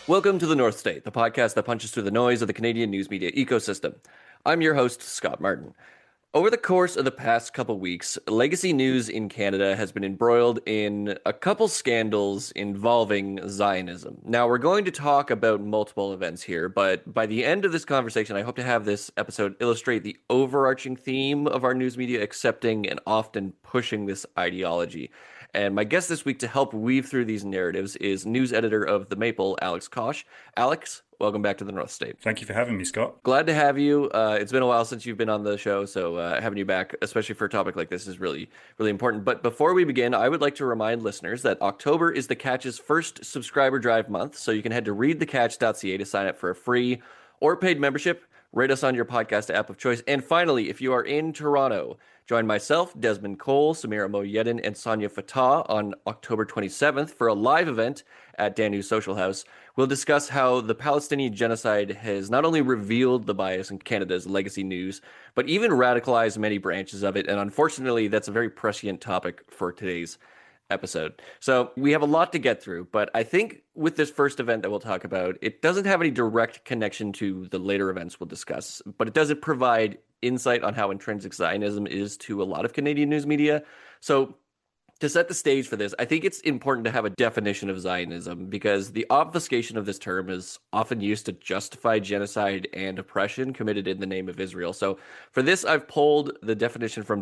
Welcome to The North State, the podcast that punches through the noise of the Canadian news media ecosystem. I'm your host, Scott Martin. Over the course of the past couple weeks, legacy news in Canada has been embroiled in a couple scandals involving Zionism. Now, we're going to talk about multiple events here, but by the end of this conversation, I hope to have this episode illustrate the overarching theme of our news media accepting and often pushing this ideology. And my guest this week to help weave through these narratives is news editor of The Maple, Alex Kosh. Alex, welcome back to the North State. Thank you for having me, Scott. Glad to have you. It's been a while since you've been on the show, so having you back, especially for a topic like this, is really, really important. But before we begin, I would like to remind listeners that October is the Catch's first subscriber drive month, so you can head to readthecatch.ca to sign up for a free or paid membership. Rate us on your podcast app of choice. And finally, if you are in Toronto, join myself, Desmond Cole, Samira Moyedin, and Sonia Fatah on October 27th for a live event at Danu's Social House. We'll discuss how the Palestinian genocide has not only revealed the bias in Canada's legacy news, but even radicalized many branches of it. And unfortunately, that's a very prescient topic for today's episode. So we have a lot to get through, but I think with this first event that we'll talk about, it doesn't have any direct connection to the later events we'll discuss, but it does provide insight on how intrinsic Zionism is to a lot of Canadian news media. So to set the stage for this, I think it's important to have a definition of Zionism because the obfuscation of this term is often used to justify genocide and oppression committed in the name of Israel. So for this, I've pulled the definition from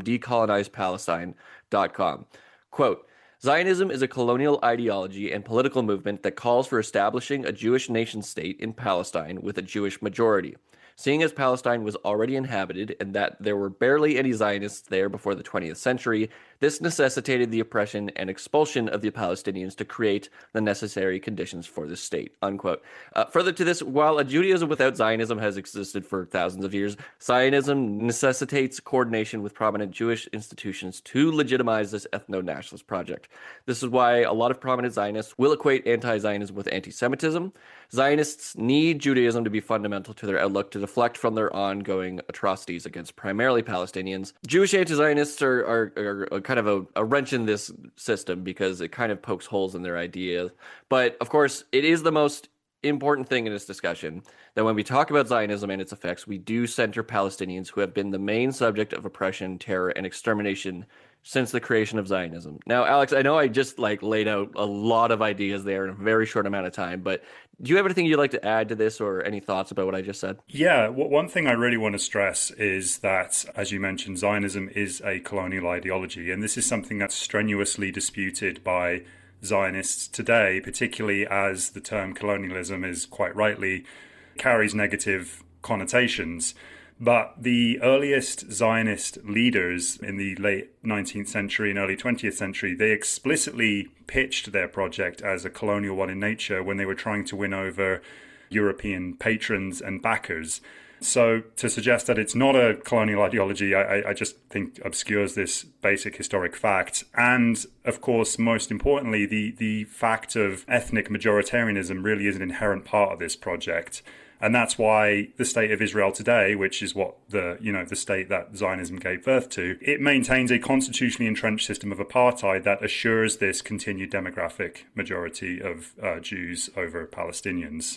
decolonizepalestine.com. Quote, Zionism is a colonial ideology and political movement that calls for establishing a Jewish nation-state in Palestine with a Jewish majority. Seeing as Palestine was already inhabited and that there were barely any Zionists there before the 20th century, this necessitated the oppression and expulsion of the Palestinians to create the necessary conditions for the state, unquote. Further to this, while a Judaism without Zionism has existed for thousands of years, Zionism necessitates coordination with prominent Jewish institutions to legitimize this ethno-nationalist project. This is why a lot of prominent Zionists will equate anti-Zionism with anti-Semitism. Zionists need Judaism to be fundamental to their outlook to deflect from their ongoing atrocities against primarily Palestinians. Jewish anti-Zionists are kind of a wrench in this system because it kind of pokes holes in their ideas. But of course, it is the most important thing in this discussion that when we talk about Zionism and its effects, we do center Palestinians who have been the main subject of oppression, terror, and extermination since the creation of Zionism. Now, Alex, I know I just laid out a lot of ideas there in a very short amount of time, but do you have anything you'd like to add to this or any thoughts about what I just said? Yeah, one thing I really want to stress is that, as you mentioned, Zionism is a colonial ideology, and this is something that's strenuously disputed by Zionists today, particularly as the term colonialism is quite rightly carries negative connotations. But the earliest Zionist leaders in the late 19th century and early 20th century, they explicitly pitched their project as a colonial one in nature when they were trying to win over European patrons and backers. So to suggest that it's not a colonial ideology, I just think obscures this basic historic fact. And of course, most importantly, the fact of ethnic majoritarianism really is an inherent part of this project. And that's why the state of Israel today, which is what the state that Zionism gave birth to, it maintains a constitutionally entrenched system of apartheid that assures this continued demographic majority of Jews over Palestinians.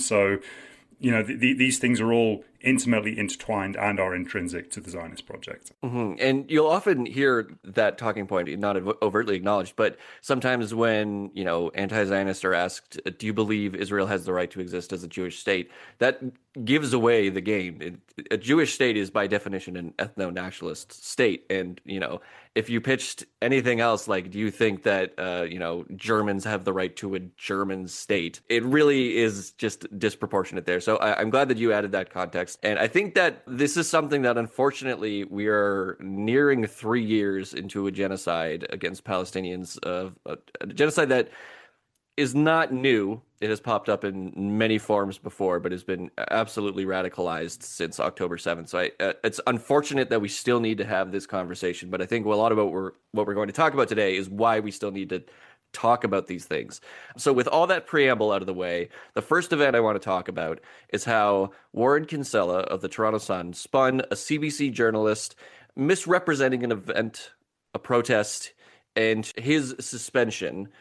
These things are all intimately intertwined and are intrinsic to the Zionist project. Mm-hmm. And you'll often hear that talking point not overtly acknowledged, but sometimes when, anti-Zionists are asked, do you believe Israel has the right to exist as a Jewish state? That gives away the game. A Jewish state is by definition an ethno-nationalist state. And, if you pitched anything else, like, do you think that, Germans have the right to a German state? It really is just disproportionate there. So I'm glad that you added that context. And I think that this is something that, unfortunately, we are nearing 3 years into a genocide against Palestinians, a genocide that is not new. It has popped up in many forms before, but has been absolutely radicalized since October 7th. So it's unfortunate that we still need to have this conversation, but I think a lot about what we're going to talk about today is why we still need to talk about these things. So with all that preamble out of the way, the first event I want to talk about is how Warren Kinsella of the Toronto Sun spun a CBC journalist misrepresenting an event, a protest, and his suspension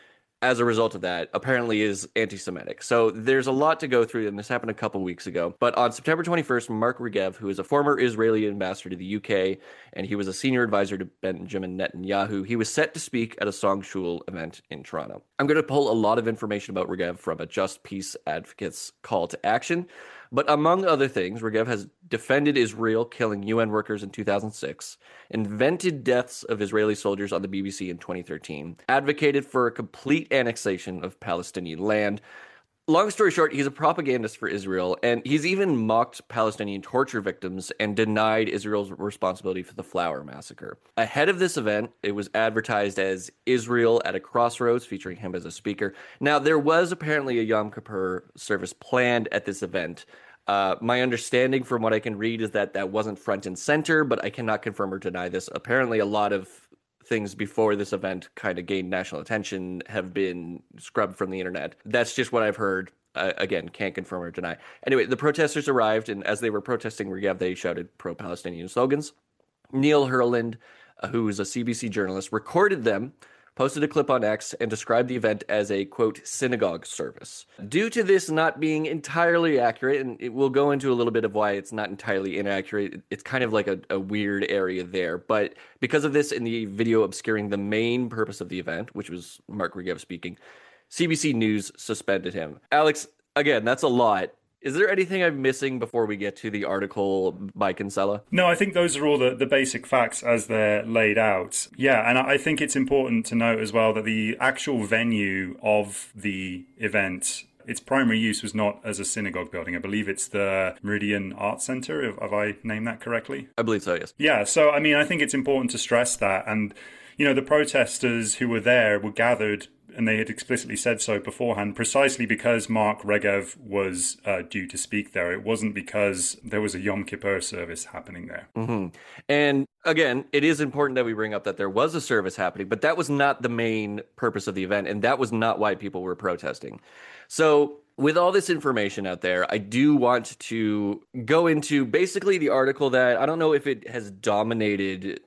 as a result of that, apparently is anti-Semitic. So there's a lot to go through, and this happened a couple weeks ago. But on September 21st, Mark Regev, who is a former Israeli ambassador to the UK, and he was a senior advisor to Benjamin Netanyahu, he was set to speak at a Song Shul event in Toronto. I'm going to pull a lot of information about Regev from a Just Peace Advocates call to action. But among other things, Regev has defended Israel killing UN workers in 2006, invented deaths of Israeli soldiers on the BBC in 2013, advocated for a complete annexation of Palestinian land. Long story short, he's a propagandist for Israel, and he's even mocked Palestinian torture victims and denied Israel's responsibility for the Flower Massacre. Ahead of this event, it was advertised as Israel at a Crossroads, featuring him as a speaker. Now, there was apparently a Yom Kippur service planned at this event. My understanding from what I can read is that that wasn't front and center, but I cannot confirm or deny this. Apparently, a lot of things before this event kind of gained national attention have been scrubbed from the internet. That's just what I've heard. Again, can't confirm or deny. Anyway, the protesters arrived, and as they were protesting Regev, they shouted pro-Palestinian slogans. Neil Herland, who is a CBC journalist, recorded them, posted a clip on X, and described the event as a, quote, synagogue service. Due to this not being entirely accurate, and it will go into a little bit of why it's not entirely inaccurate, it's kind of like a weird area there, but because of this, in the video obscuring the main purpose of the event, which was Mark Regev speaking, CBC News suspended him. Alex, again, that's a lot. Is there anything I'm missing before we get to the article by Kinsella? No, I think those are all the basic facts as they're laid out. Yeah, and I think it's important to note as well that the actual venue of the event, its primary use was not as a synagogue building. I believe it's the Meridian Arts Center. Have I named that correctly? I believe so, yes. Yeah, so I mean, I think it's important to stress that. And, you know, the protesters who were there were gathered, and they had explicitly said so beforehand, precisely because Mark Regev was due to speak there. It wasn't because there was a Yom Kippur service happening there. Mm-hmm. And again, it is important that we bring up that there was a service happening, but that was not the main purpose of the event, and that was not why people were protesting. So with all this information out there, I do want to go into basically the article that I don't know if it has dominated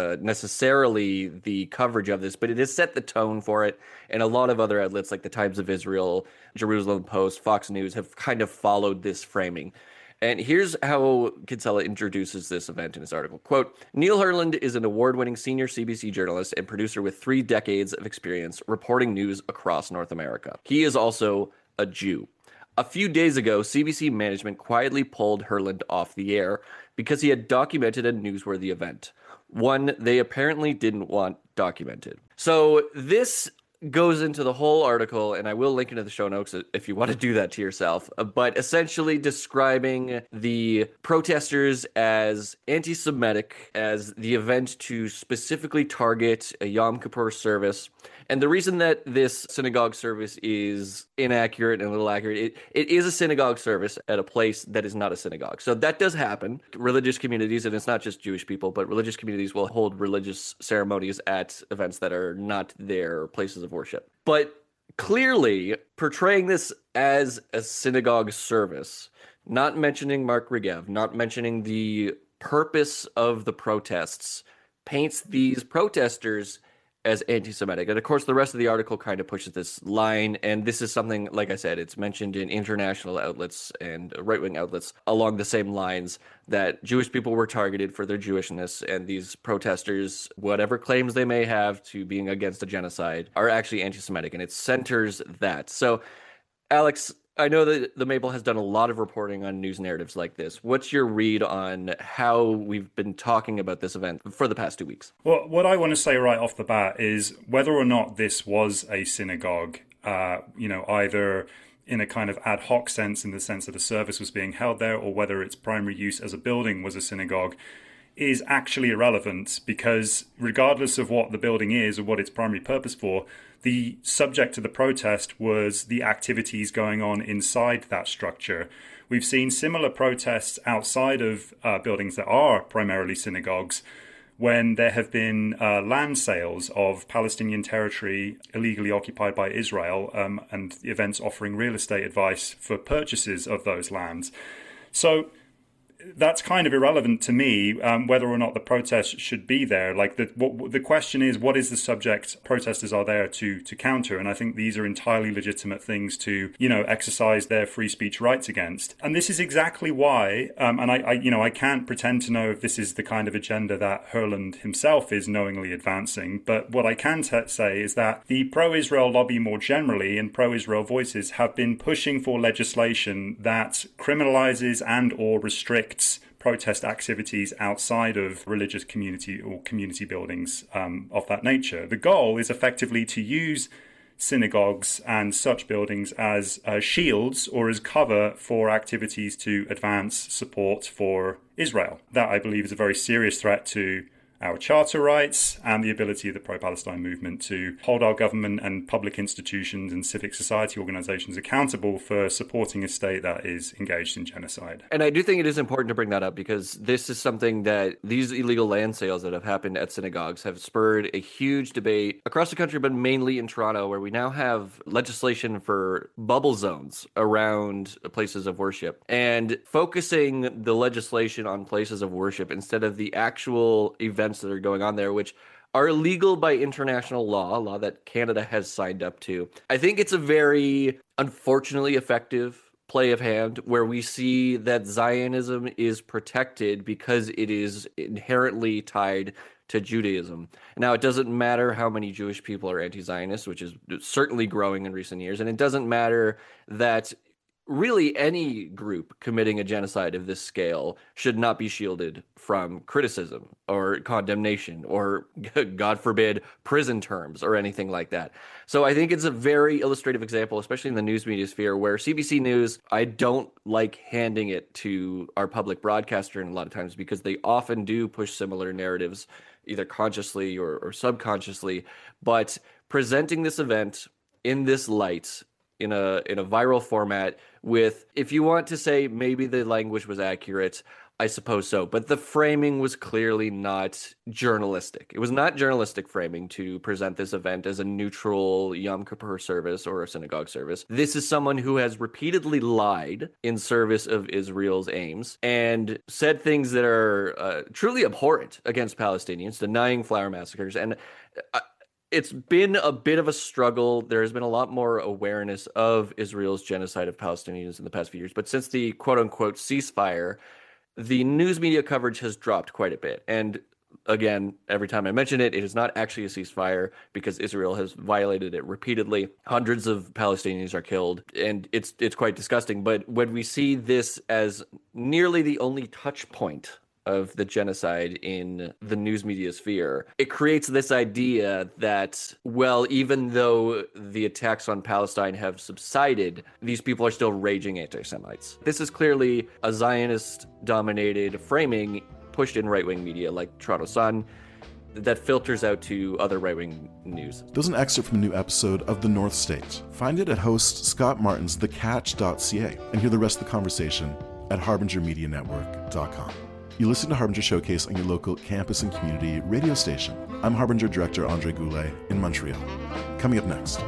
necessarily the coverage of this, but it has set the tone for it. And a lot of other outlets like the Times of Israel, Jerusalem Post, Fox News have kind of followed this framing. And here's how Kinsella introduces this event in his article. Quote, Neil Herland is an award-winning senior CBC journalist and producer with 3 decades of experience reporting news across North America. He is also a Jew. A few days ago, CBC management quietly pulled Herland off the air because he had documented a newsworthy event, one they apparently didn't want documented. So this goes into the whole article, and I will link it in the show notes if you want to do that to yourself, but essentially describing the protesters as anti-Semitic, as the event to specifically target a Yom Kippur service. And the reason that this synagogue service is inaccurate and a little accurate, it is a synagogue service at a place that is not a synagogue. So that does happen. Religious communities, and it's not just Jewish people, but religious communities will hold religious ceremonies at events that are not their places of worship. But clearly, portraying this as a synagogue service, not mentioning Mark Regev, not mentioning the purpose of the protests, paints these protesters as anti-Semitic. And of course, the rest of the article kind of pushes this line. And this is something, like I said, it's mentioned in international outlets and right-wing outlets along the same lines that Jewish people were targeted for their Jewishness. And these protesters, whatever claims they may have to being against a genocide, are actually anti-Semitic. And it centers that. So, Alex, I know that the Maple has done a lot of reporting on news narratives like this. What's your read on how we've been talking about this event for the past 2 weeks? Well, what I want to say right off the bat is whether or not this was a synagogue, either in a kind of ad hoc sense, in the sense that a service was being held there, or whether its primary use as a building was a synagogue, is actually irrelevant, because regardless of what the building is or what its primary purpose for, the subject of the protest was the activities going on inside that structure. We've seen similar protests outside of buildings that are primarily synagogues, when there have been land sales of Palestinian territory illegally occupied by Israel, and events offering real estate advice for purchases of those lands. So that's kind of irrelevant to me, whether or not the protest should be there. Like the question is, what is the subject protesters are there to counter? And I think these are entirely legitimate things to, exercise their free speech rights against. And this is exactly why, and I can't pretend to know if this is the kind of agenda that Hurland himself is knowingly advancing. But what I can say is that the pro-Israel lobby more generally and pro-Israel voices have been pushing for legislation that criminalizes and or restricts protest activities outside of religious community or community buildings of that nature. The goal is effectively to use synagogues and such buildings as shields or as cover for activities to advance support for Israel. That, I believe, is a very serious threat to our charter rights and the ability of the pro-Palestine movement to hold our government and public institutions and civic society organizations accountable for supporting a state that is engaged in genocide. And I do think it is important to bring that up because this is something that these illegal land sales that have happened at synagogues have spurred a huge debate across the country, but mainly in Toronto, where we now have legislation for bubble zones around places of worship and focusing the legislation on places of worship instead of the actual events that are going on there, which are illegal by international law that Canada has signed up to. I think it's a very, unfortunately, effective play of hand where we see that Zionism is protected because it is inherently tied to Judaism. Now, it doesn't matter how many Jewish people are anti-Zionist, which is certainly growing in recent years, and it doesn't matter that really any group committing a genocide of this scale should not be shielded from criticism or condemnation or, God forbid, prison terms or anything like that. So I think it's a very illustrative example, especially in the news media sphere, where CBC News, I don't like handing it to our public broadcaster in a lot of times because they often do push similar narratives, either consciously or subconsciously, but presenting this event in this light, in a viral format with, if you want to say maybe the language was accurate, I suppose so. But the framing was clearly not journalistic. It was not journalistic framing to present this event as a neutral Yom Kippur service or a synagogue service. This is someone who has repeatedly lied in service of Israel's aims and said things that are truly abhorrent against Palestinians, denying flower massacres. And it's been a bit of a struggle. There has been a lot more awareness of Israel's genocide of Palestinians in the past few years. But since the quote-unquote ceasefire, the news media coverage has dropped quite a bit. And again, every time I mention it, it is not actually a ceasefire because Israel has violated it repeatedly. Hundreds of Palestinians are killed, and it's quite disgusting. But when we see this as nearly the only touch point of the genocide in the news media sphere, it creates this idea that, well, even though the attacks on Palestine have subsided, these people are still raging anti-Semites. This is clearly a Zionist-dominated framing pushed in right-wing media like Toronto Sun that filters out to other right-wing news. There's an excerpt from a new episode of The North State. Find it at host Scott Martin's thecatch.ca and hear the rest of the conversation at harbingermedianetwork.com. You listen to Harbinger Showcase on your local campus and community radio station. I'm Harbinger Director Andre Goulet in Montreal. Coming up next.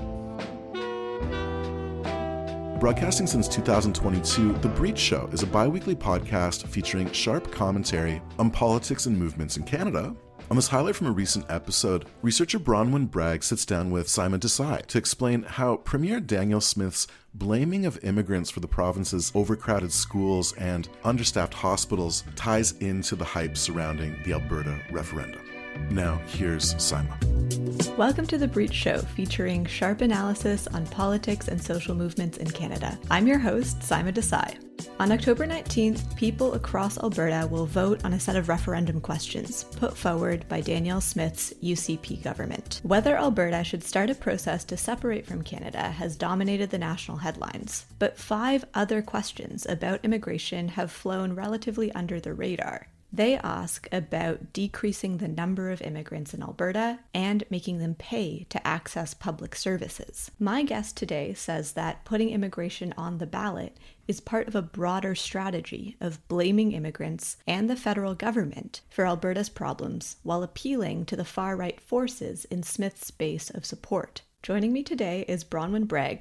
Broadcasting since 2022, The Breach Show is a bi-weekly podcast featuring sharp commentary on politics and movements in Canada. On this highlight from a recent episode, researcher Bronwyn Bragg sits down with Simon Desai to explain how Premier Danielle Smith's blaming of immigrants for the province's overcrowded schools and understaffed hospitals ties into the hype surrounding the Alberta referendum. Now, here's Simon. Welcome to The Breach Show, featuring sharp analysis on politics and social movements in Canada. I'm your host, Simon Desai. On October 19th, people across Alberta will vote on a set of referendum questions put forward by Danielle Smith's UCP government. Whether Alberta should start a process to separate from Canada has dominated the national headlines, but 5 other questions about immigration have flown relatively under the radar. They ask about decreasing the number of immigrants in Alberta and making them pay to access public services. My guest today says that putting immigration on the ballot is part of a broader strategy of blaming immigrants and the federal government for Alberta's problems while appealing to the far-right forces in Smith's base of support. Joining me today is Bronwyn Bragg,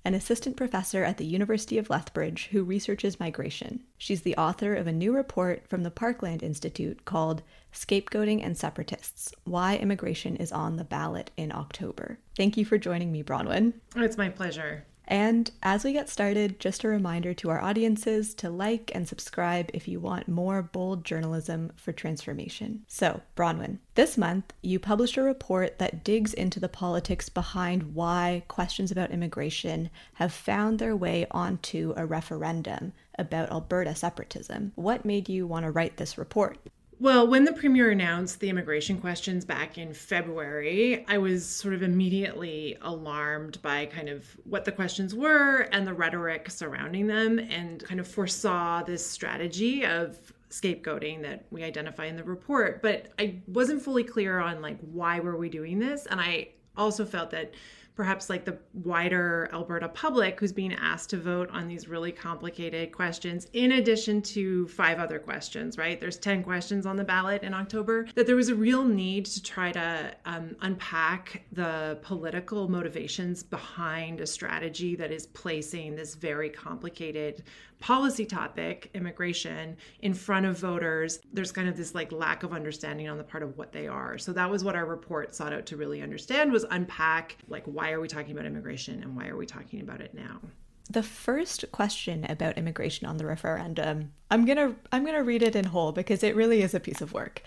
an assistant professor at the University of Lethbridge who researches migration. She's the author of a new report from the Parkland Institute called Scapegoating and Separatists: Why Immigration is on the Ballot in October. Thank you for joining me, Bronwyn. Oh, it's my pleasure. And as we get started, just a reminder to our audiences to like and subscribe if you want more bold journalism for transformation. So, Bronwyn, this month you published a report that digs into the politics behind why questions about immigration have found their way onto a referendum about Alberta separatism. What made you want to write this report? Well, when the Premier announced the immigration questions back in February, I was sort of immediately alarmed by kind of what the questions were and the rhetoric surrounding them, and kind of foresaw this strategy of scapegoating that we identify in the report. But I wasn't fully clear on why were we doing this? And I also felt that perhaps the wider Alberta public who's being asked to vote on these really complicated questions, in addition to 5 other questions, right? There's 10 questions on the ballot in October, that there was a real need to try to unpack the political motivations behind a strategy that is placing this very complicated policy topic, immigration, in front of voters. There's kind of this lack of understanding on the part of what they are. So that was what our report sought out to really understand, was unpack why are we talking about immigration and why are we talking about it now? The first question about immigration on the referendum, I'm gonna read it in whole because it really is a piece of work.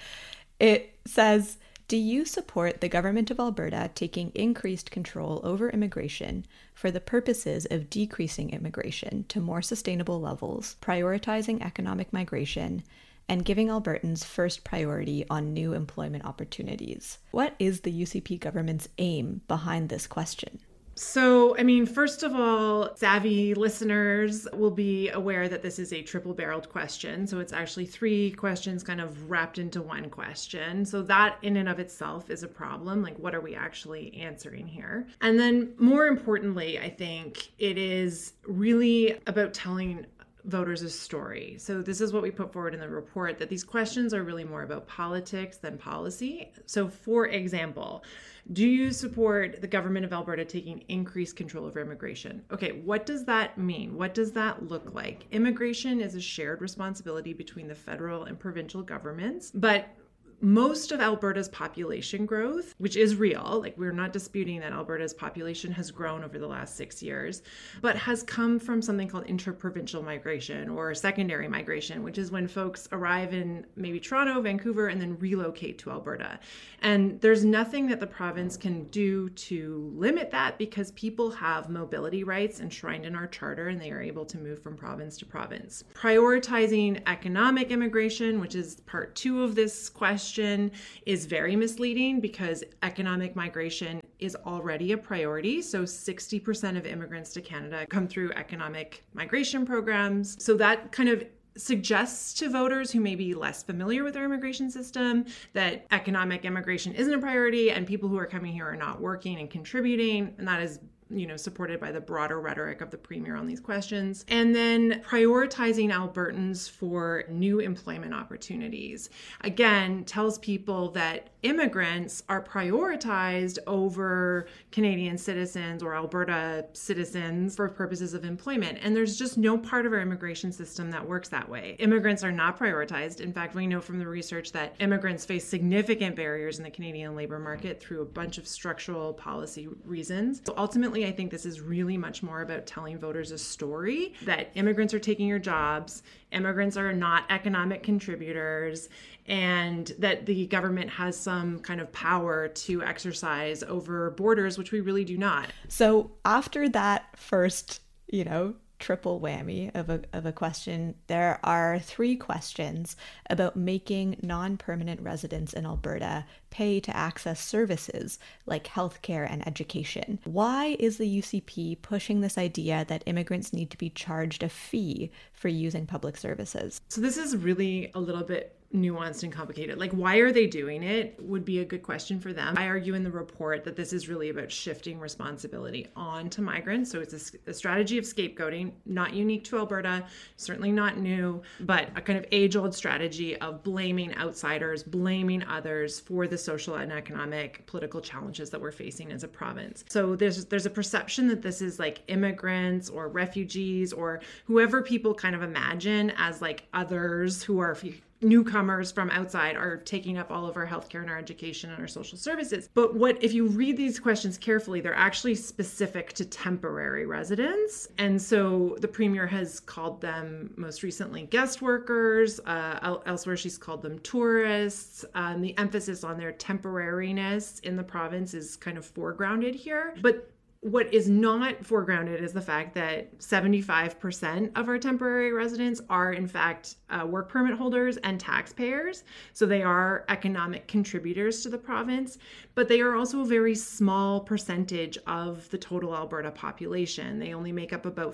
It says, do you support the government of Alberta taking increased control over immigration for the purposes of decreasing immigration to more sustainable levels, prioritizing economic migration, and giving Albertans first priority on new employment opportunities? What is the UCP government's aim behind this question? So, first of all, savvy listeners will be aware that this is a triple-barreled question. So it's actually 3 questions kind of wrapped into one question. So that in and of itself is a problem. What are we actually answering here? And then more importantly, I think it is really about telling voters a story. So this is what we put forward in the report, that these questions are really more about politics than policy. So for example, do you support the government of Alberta taking increased control over immigration? Okay, what does that mean? What does that look like? Immigration is a shared responsibility between the federal and provincial governments, but most of Alberta's population growth, which is real, we're not disputing that Alberta's population has grown over the last 6 years, but has come from something called interprovincial migration or secondary migration, which is when folks arrive in maybe Toronto, Vancouver, and then relocate to Alberta. And there's nothing that the province can do to limit that because people have mobility rights enshrined in our charter and they are able to move from province to province. Prioritizing economic immigration, which is part 2 of this question, is very misleading because economic migration is already a priority. So 60% of immigrants to Canada come through economic migration programs. So that kind of suggests to voters who may be less familiar with our immigration system that economic immigration isn't a priority and people who are coming here are not working and contributing. And that is supported by the broader rhetoric of the Premier on these questions. And then prioritizing Albertans for new employment opportunities. Again, tells people that immigrants are prioritized over Canadian citizens or Alberta citizens for purposes of employment. And there's just no part of our immigration system that works that way. Immigrants are not prioritized. In fact, we know from the research that immigrants face significant barriers in the Canadian labor market through a bunch of structural policy reasons. So ultimately, I think this is really much more about telling voters a story that immigrants are taking your jobs, immigrants are not economic contributors, and that the government has some kind of power to exercise over borders, which we really do not. So after that first, triple whammy of a question, there are 3 questions about making non-permanent residents in Alberta pay to access services like healthcare and education. Why is the UCP pushing this idea that immigrants need to be charged a fee for using public services? So this is really a little bit nuanced and complicated. Like, why are they doing it would be a good question for them. I argue in the report that this is really about shifting responsibility onto migrants. So it's a strategy of scapegoating, not unique to Alberta, certainly not new, but a kind of age-old strategy of blaming outsiders, blaming others for the social and economic political challenges that we're facing as a province. So there's a perception that this is like immigrants or refugees or whoever people kind of imagine as like others who are newcomers from outside are taking up all of our healthcare and our education and our social services. But if you read these questions carefully, they're actually specific to temporary residents. And so the Premier has called them most recently guest workers. Elsewhere, she's called them tourists. The emphasis on their temporariness in the province is kind of foregrounded here. But what is not foregrounded is the fact that 75% of our temporary residents are, in fact, work permit holders and taxpayers. So they are economic contributors to the province, but they are also a very small percentage of the total Alberta population. They only make up about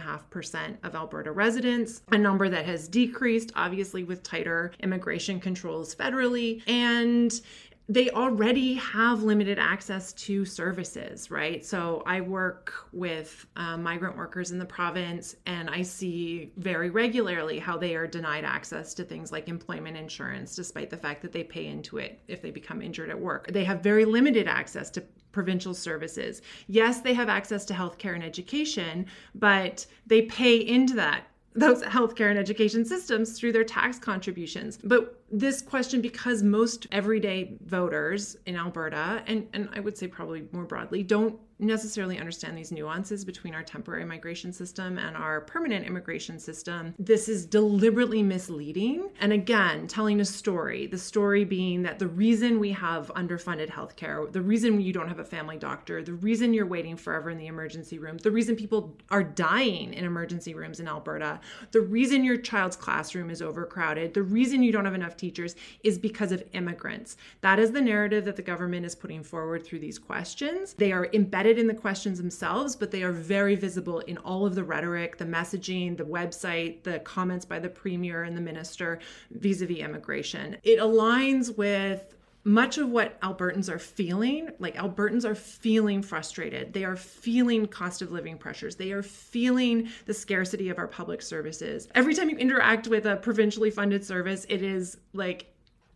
5.5% of Alberta residents, a number that has decreased, obviously, with tighter immigration controls federally. And they already have limited access to services, right? So I work with migrant workers in the province, and I see very regularly how they are denied access to things like employment insurance, despite the fact that they pay into it if they become injured at work. They have very limited access to provincial services. Yes, they have access to healthcare and education, but they pay into those healthcare and education systems through their tax contributions. But this question, because most everyday voters in Alberta, and I would say probably more broadly, don't necessarily understand these nuances between our temporary migration system and our permanent immigration system, this is deliberately misleading. And again, telling a story, the story being that the reason we have underfunded healthcare, the reason you don't have a family doctor, the reason you're waiting forever in the emergency room, the reason people are dying in emergency rooms in Alberta, the reason your child's classroom is overcrowded, the reason you don't have enough teachers is because of immigrants. That is the narrative that the government is putting forward through these questions. They are embedded in the questions themselves, but they are very visible in all of the rhetoric, the messaging, the website, the comments by the Premier and the Minister vis-a-vis immigration. It aligns with much of what Albertans are feeling. Like, Albertans are feeling frustrated. They are feeling cost of living pressures. They are feeling the scarcity of our public services. Every time you interact with a provincially funded service, it is like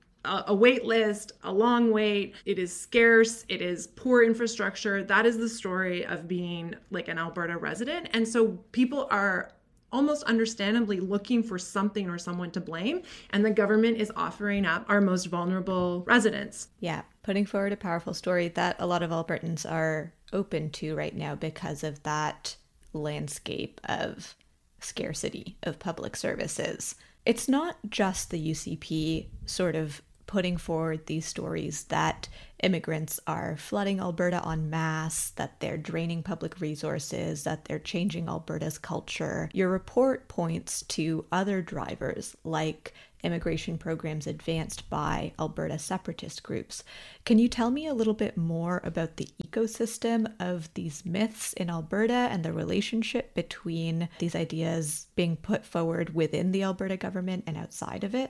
a wait list, a long wait. It is scarce. It is poor infrastructure. That is the story of being like an Alberta resident. And so people are almost understandably looking for something or someone to blame. And the government is offering up our most vulnerable residents. Yeah, putting forward a powerful story that a lot of Albertans are open to right now because of that landscape of scarcity of public services. It's not just the UCP sort of putting forward these stories that immigrants are flooding Alberta en masse, that they're draining public resources, that they're changing Alberta's culture. Your report points to other drivers like immigration programs advanced by Alberta separatist groups. Can you tell me a little bit more about the ecosystem of these myths in Alberta and the relationship between these ideas being put forward within the Alberta government and outside of it?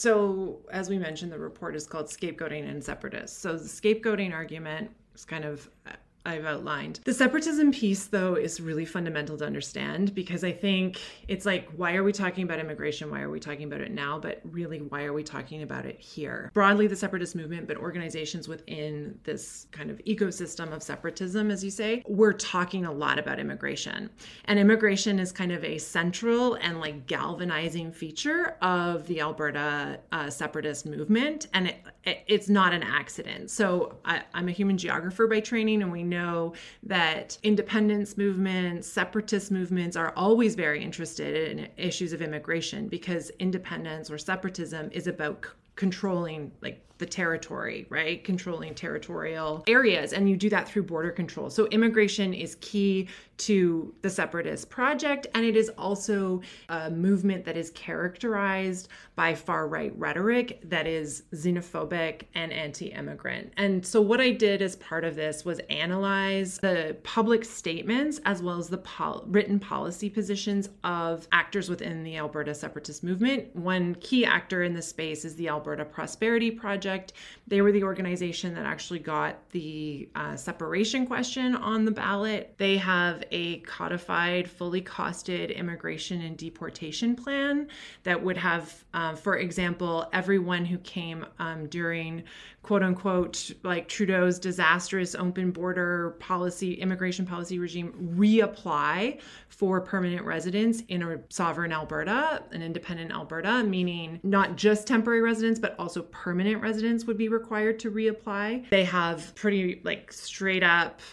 So, as we mentioned, the report is called Scapegoating and Separatists. So the scapegoating argument is kind of, I've outlined. The separatism piece, though, is really fundamental to understand, because I think it's like, why are we talking about immigration? Why are we talking about it now? But really, why are we talking about it here? Broadly, the separatist movement, but organizations within this kind of ecosystem of separatism, as you say, we're talking a lot about immigration. And immigration is kind of a central and like galvanizing feature of the Alberta separatist movement. And it's not an accident. So I'm a human geographer by training, and we know that independence movements, separatist movements are always very interested in issues of immigration, because independence or separatism is about controlling like the territory, right? Controlling territorial areas. And you do that through border control. So immigration is key to the separatist project. And it is also a movement that is characterized by far-right rhetoric that is xenophobic and anti-immigrant. And so what I did as part of this was analyze the public statements as well as the written policy positions of actors within the Alberta separatist movement. One key actor in this space is the Alberta Prosperity Project. They were the organization that actually got the separation question on the ballot. They have a codified, fully costed immigration and deportation plan that would have, for example, everyone who came during quote unquote, like Trudeau's disastrous open border policy, immigration policy regime, reapply for permanent residence in a sovereign Alberta, an independent Alberta, meaning not just temporary residents, but also permanent residents would be required to reapply. They have pretty like straight up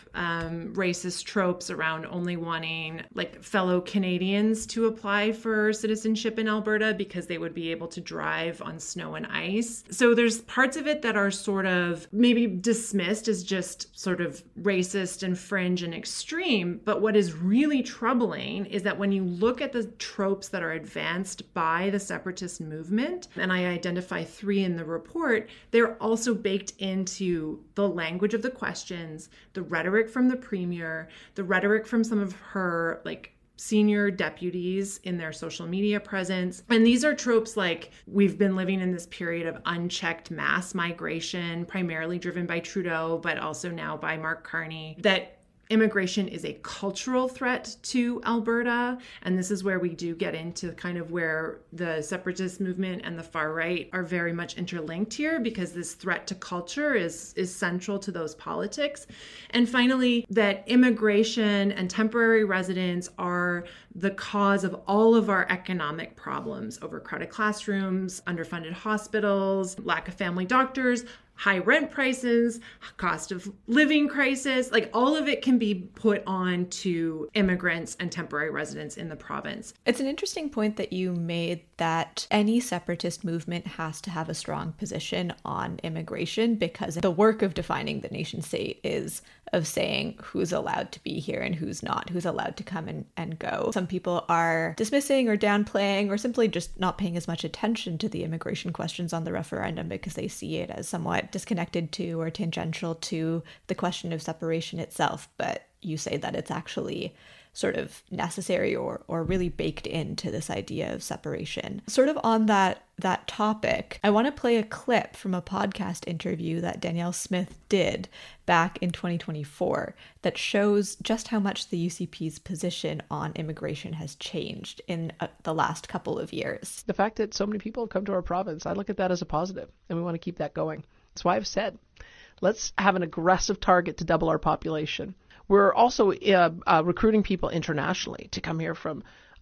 racist tropes around only wanting like fellow Canadians to apply for citizenship in Alberta because they would be able to drive on snow and ice. So there's parts of it that are sort of maybe dismissed as just sort of racist and fringe and extreme. But what is really troubling is that when you look at the tropes that are advanced by the separatist movement, and I identify 3 in the report, they're also baked into the language of the questions, the rhetoric from the premier, the rhetoric from some of her like senior deputies in their social media presence. And these are tropes like we've been living in this period of unchecked mass migration, primarily driven by Trudeau, but also now by Mark Carney, that immigration is a cultural threat to Alberta. And this is where we do get into kind of where the separatist movement and the far right are very much interlinked here, because this threat to culture is central to those politics. And finally, that immigration and temporary residents are the cause of all of our economic problems: overcrowded classrooms, underfunded hospitals, lack of family doctors, high rent prices, cost of living crisis, like all of it can be put on to immigrants and temporary residents in the province. It's an interesting point that you made that any separatist movement has to have a strong position on immigration, because the work of defining the nation state is of saying who's allowed to be here and who's not, who's allowed to come and go. Some people are dismissing or downplaying or simply just not paying as much attention to the immigration questions on the referendum because they see it as somewhat disconnected to or tangential to the question of separation itself. But you say that it's actually sort of necessary or really baked into this idea of separation. Sort of on that topic, I want to play a clip from a podcast interview that Danielle Smith did back in 2024 that shows just how much the UCP's position on immigration has changed in the last couple of years. The fact that so many people come to our province, I look at that as a positive, and we want to keep that going. That's why I've said, let's have an aggressive target to double our population. We're also recruiting people internationally to come here from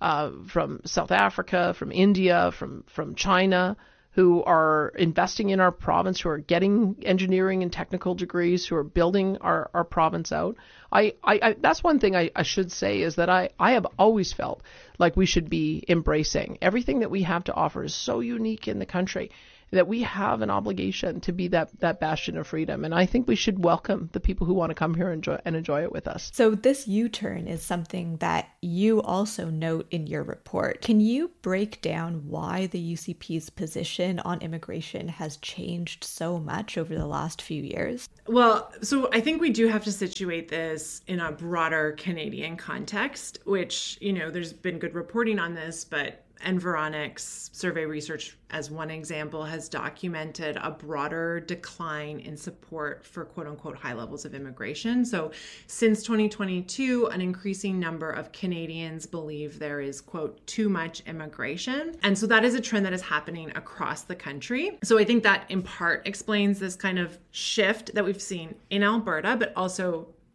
South Africa, from India, from China, who are investing in our province, who are getting engineering and technical degrees, who are building our province out. I that's one thing I should say, is that I have always felt like we should be embracing everything that we have to offer is so unique in the country, that we have an obligation to be that bastion of freedom. And I think we should welcome the people who want to come here and enjoy it with us. So this U-turn is something that you also note in your report. Can you break down why the UCP's position on immigration has changed so much over the last few years? Well, so I think we do have to situate this in a broader Canadian context, which, there's been good reporting on this, but Environics survey research, as one example, has documented a broader decline in support for quote unquote high levels of immigration. So since 2022, an increasing number of Canadians believe there is quote too much immigration. And so that is a trend that is happening across the country. So I think that in part explains this kind of shift that we've seen in Alberta, but also like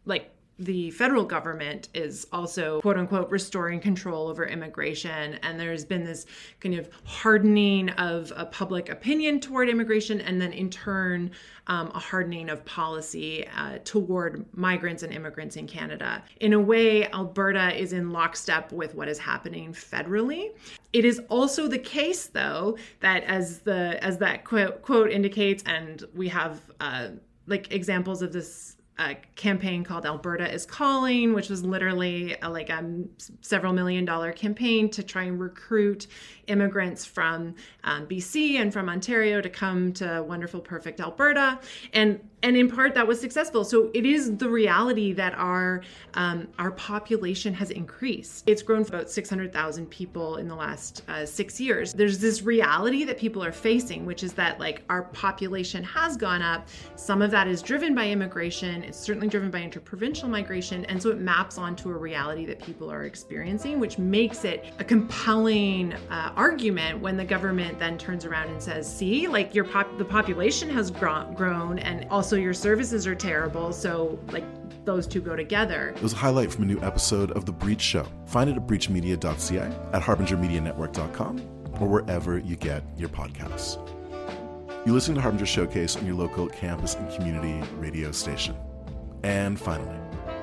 the federal government is also, quote unquote, restoring control over immigration. And there's been this kind of hardening of a public opinion toward immigration, and then in turn, a hardening of policy toward migrants and immigrants in Canada. In a way, Alberta is in lockstep with what is happening federally. It is also the case, though, that as that quote indicates, and we have examples of this campaign called Alberta is Calling, which was literally a several $1 million campaign to try and recruit immigrants from BC and from Ontario to come to wonderful, perfect Alberta. And in part that was successful. So it is the reality that our population has increased. It's grown from about 600,000 people in the last 6 years. There's this reality that people are facing, which is that our population has gone up. Some of that is driven by immigration. It's certainly driven by interprovincial migration. And so it maps onto a reality that people are experiencing, which makes it a compelling argument when the government then turns around and says, see, the population has grown, and also your services are terrible. So those two go together. It was a highlight from a new episode of The Breach Show. Find it at breachmedia.ca, at harbingermedianetwork.com, or wherever you get your podcasts. You're listening to Harbinger Showcase on your local campus and community radio station. And finally,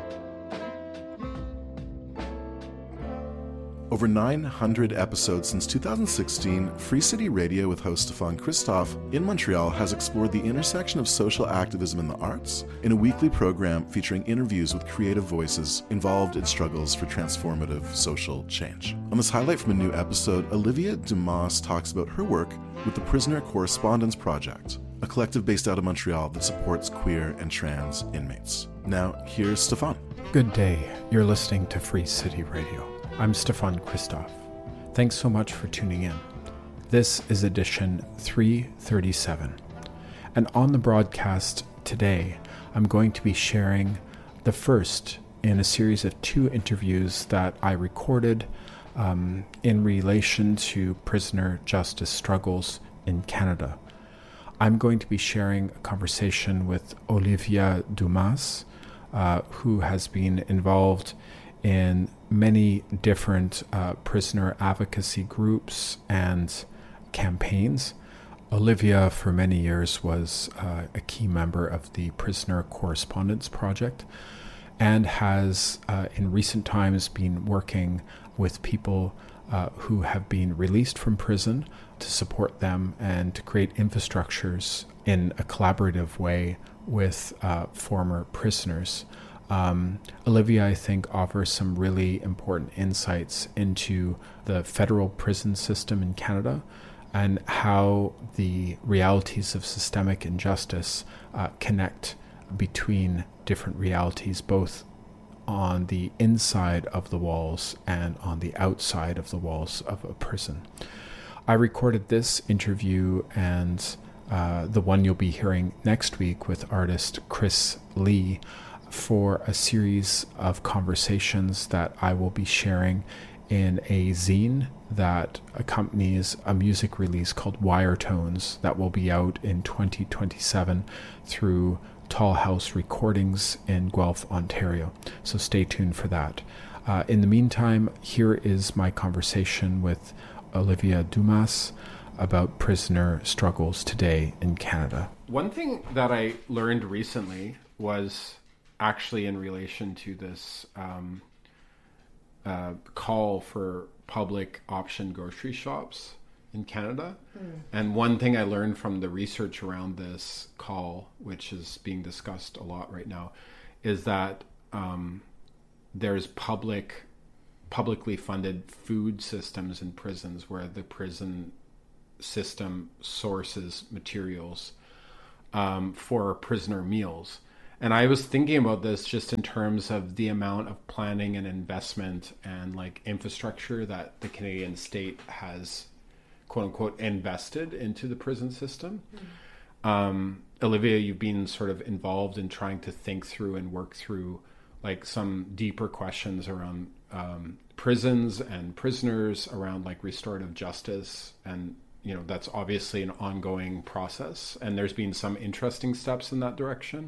over 900 episodes since 2016, Free City Radio with host Stéphane Christophe in Montreal has explored the intersection of social activism and the arts in a weekly program featuring interviews with creative voices involved in struggles for transformative social change. On this highlight from a new episode, Olivia Dumas talks about her work with the Prisoner Correspondence Project, a collective based out of Montreal that supports queer and trans inmates. Now, here's Stéphane. Good day. You're listening to Free City Radio. I'm Stéphane Christophe. Thanks so much for tuning in. This is edition 337. And on the broadcast today, I'm going to be sharing the first in a series of 2 interviews that I recorded in relation to prisoner justice struggles in Canada. I'm going to be sharing a conversation with Olivia Dumas, who has been involved in many different prisoner advocacy groups and campaigns. Olivia, for many years, was a key member of the Prisoner Correspondence Project and has, in recent times, been working with people who have been released from prison to support them and to create infrastructures in a collaborative way with former prisoners. Olivia, I think, offers some really important insights into the federal prison system in Canada and how the realities of systemic injustice connect between different realities, both on the inside of the walls and on the outside of the walls of a prison. I recorded this interview and the one you'll be hearing next week with artist Chris Lee for a series of conversations that I will be sharing in a zine that accompanies a music release called Wire Tones that will be out in 2027 through Tall House Recordings in Guelph, Ontario. So stay tuned for that. In the meantime, here is my conversation with Olivia Dumas about prisoner struggles today in Canada. One thing that I learned recently was actually in relation to this call for public option grocery shops in Canada. And one thing I learned from the research around this call, which is being discussed a lot right now, is that there's publicly funded food systems in prisons where the prison system sources materials for prisoner meals. And I was thinking about this just in terms of the amount of planning and investment and infrastructure that the Canadian state has, quote unquote, invested into the prison system. Olivia, you've been sort of involved in trying to think through and work through some deeper questions around prisons and prisoners, around restorative justice. And, that's obviously an ongoing process. And there's been some interesting steps in that direction.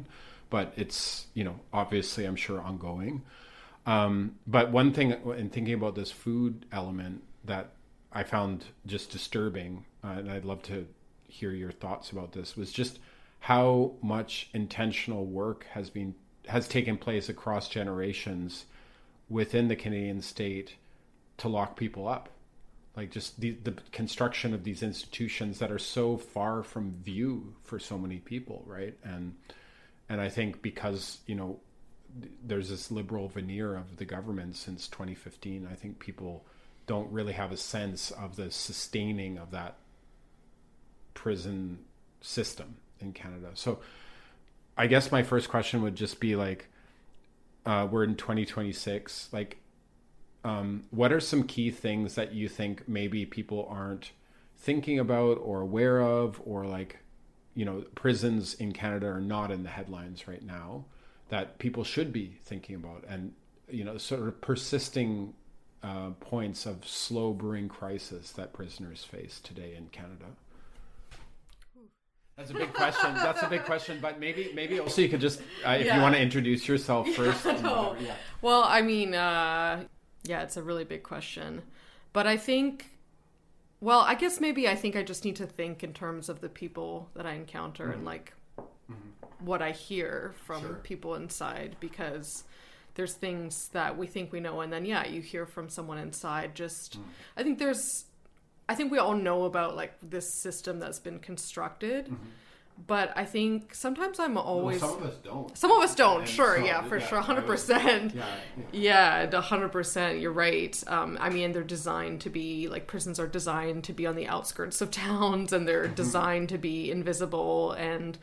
but it's, obviously I'm sure ongoing. But one thing in thinking about this food element that I found just disturbing, and I'd love to hear your thoughts about this, was just how much intentional work has taken place across generations within the Canadian state to lock people up. Like just the construction of these institutions that are so far from view for so many people, right? And I think because, there's this liberal veneer of the government since 2015, I think people don't really have a sense of the sustaining of that prison system in Canada. So I guess my first question would just be like, we're in 2026, like, what are some key things that you think maybe people aren't thinking about or aware of, or like, prisons in Canada are not in the headlines right now that people should be thinking about, and, sort of persisting points of slow brewing crisis that prisoners face today in Canada? That's a big question. That's a big question. But maybe also you could just, if you want to introduce yourself first. No. Yeah. Well, I mean, it's a really big question. But I think, I guess maybe I think I just need to think in terms of the people that I encounter and like what I hear from people inside, because there's things that we think we know, and then you hear from someone inside. Just I think we all know about like this system that's been constructed, but I think sometimes I'm always... Well, some of us don't. Some of us don't, sure, for sure, 100%. Yeah, 100%, you're right. I mean, they're designed to be, like, prisons are designed to be on the outskirts of towns, and they're designed to be invisible, and...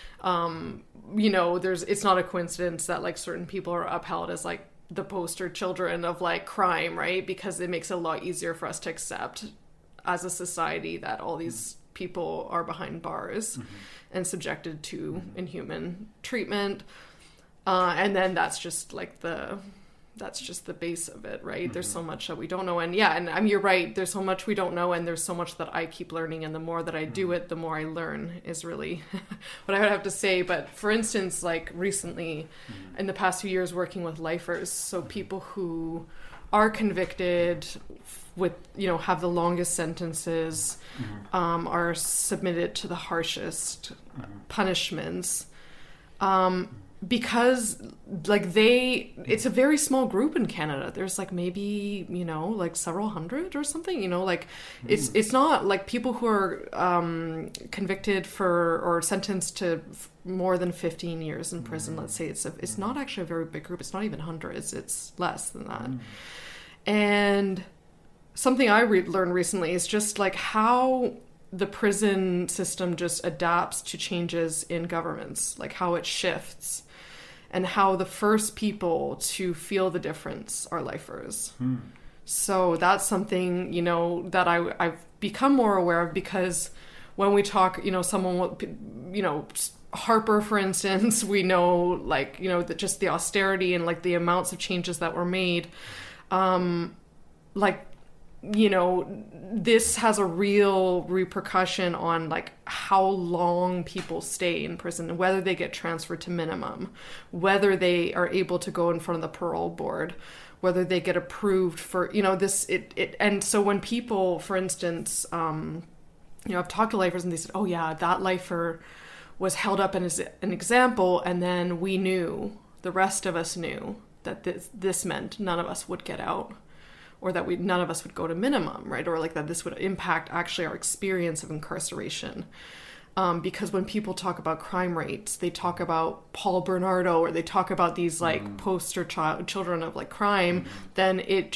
it's not a coincidence that like certain people are upheld as like the poster children of like crime, right? Because it makes it a lot easier for us to accept as a society that all these people are behind bars and subjected to inhuman treatment. And then that's just the base of it, right? There's so much that we don't know. And you're right. There's so much we don't know, and there's so much that I keep learning. And the more that I do it, the more I learn is really what I would have to say. But for instance, like recently, in the past few years, working with lifers, so people who are convicted with, have the longest sentences, are submitted to the harshest punishments. Because like it's a very small group in Canada. There's like maybe, like several hundred or something, it's not like people who are convicted for or sentenced to more than 15 years in prison. Let's say it's not actually a very big group. It's not even hundreds. It's less than that. And something I learned recently is just like how the prison system just adapts to changes in governments, like how it shifts, and how the first people to feel the difference are lifers. So that's something, that I've become more aware of, because when we talk, someone, Harper, for instance, we know like, that just the austerity and like the amounts of changes that were made, this has a real repercussion on like how long people stay in prison, and whether they get transferred to minimum, whether they are able to go in front of the parole board, whether they get approved for, and so when people, for instance, I've talked to lifers and they said, oh yeah, that lifer was held up as an example, and then the rest of us knew that this meant none of us would get out, or that none of us would go to minimum, right? Or like that this would impact actually our experience of incarceration. Because when people talk about crime rates, they talk about Paul Bernardo, or they talk about these like poster children of like crime, then it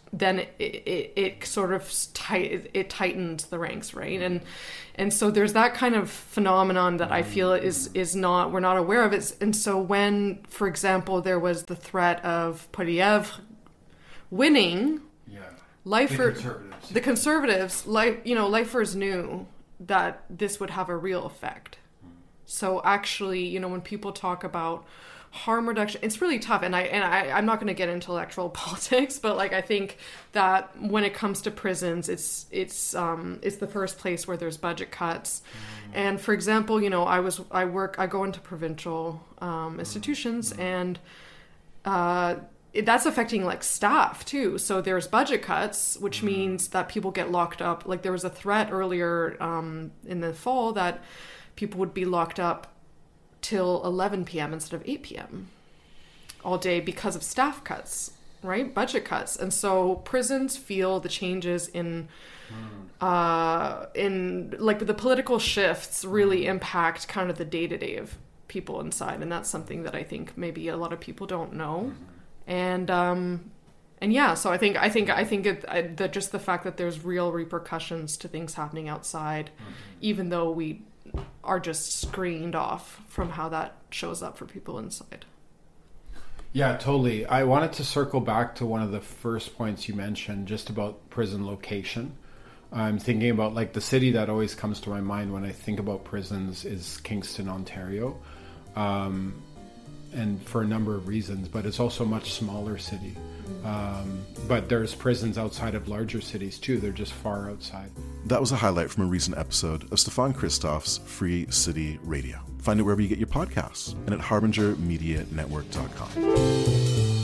sort of tightens the ranks, right? And so there's that kind of phenomenon that I feel we're not aware of it. And so when, for example, there was the threat of Poilievre winning, the conservatives, lifers knew that this would have a real effect. So actually, when people talk about harm reduction, it's really tough. And I'm not going to get into electoral politics, but like I think that when it comes to prisons, it's the first place where there's budget cuts. And for example, you know, I go into provincial institutions, and that's affecting like staff too. So there's budget cuts, which means that people get locked up. Like there was a threat earlier in the fall that people would be locked up till 11 p.m. instead of 8 p.m. all day because of staff cuts, right? Budget cuts. And so prisons feel the changes in like the political shifts really impact kind of the day-to-day of people inside. And that's something that I think maybe a lot of people don't know. And yeah, so I think that just the fact that there's real repercussions to things happening outside, even though we are just screened off from how that shows up for people inside. Yeah, totally. I wanted to circle back to one of the first points you mentioned, just about prison location. I'm thinking about like the city that always comes to my mind when I think about prisons is Kingston, Ontario. And for a number of reasons, but it's also a much smaller city. But there's prisons outside of larger cities too. They're just far outside. That was a highlight from a recent episode of Stefan Christoff's Free City Radio. Find it wherever you get your podcasts and at harbingermedianetwork.com.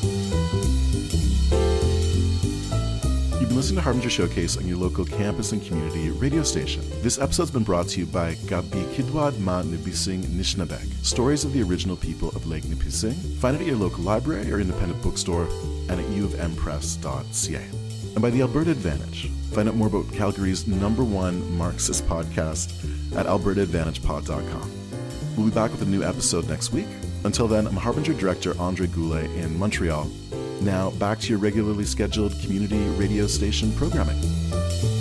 You've been listening to Harbinger Showcase on your local campus and community radio station. This episode's been brought to you by Gabi Kidwad Ma Nibising Nishnabek, Stories of the Original People of Lake Nipissing. Find it at your local library or independent bookstore and at uofmpress.ca. And by the Alberta Advantage. Find out more about Calgary's #1 Marxist podcast at albertaadvantagepod.com. We'll be back with a new episode next week. Until then, I'm Harbinger Director Andre Goulet in Montreal. Now, back to your regularly scheduled community radio station programming.